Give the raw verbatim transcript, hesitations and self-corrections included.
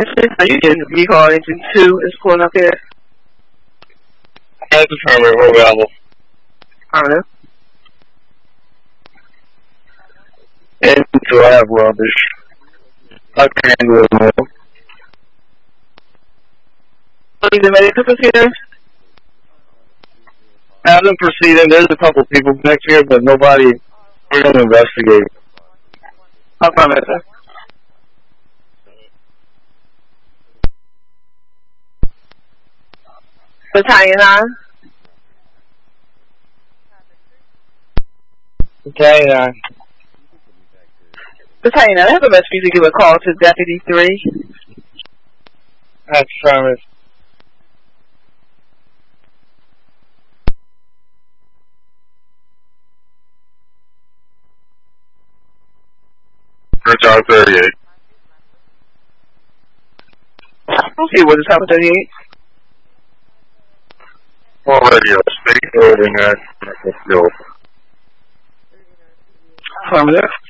Are you getting the call engine two is pulling up here? That's the primary or level. I don't know. And to have rubbish. I can't handle it more. Is the medical here? Have them proceeding. There's a couple people back here, but nobody. We're going to investigate. I'll promise, sir. Battalion nine. Battalion nine. Battalion nine, I have a message for you to give a call to Deputy three. That's promise. John thirty-eight. Okay, what is Tower thirty-eight? All radio, state building at the field. Affirmative.